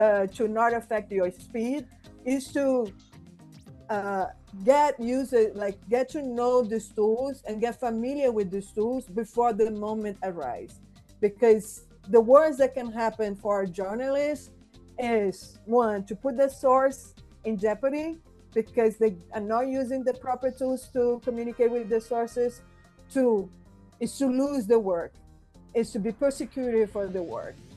to not affect your speed is to get to know these tools and get familiar with these tools before the moment arrives, because the worst that can happen for a journalist is, one, to put the source in jeopardy because they are not using the proper tools to communicate with the sources. Two is to lose the work, is to be persecuted for the work.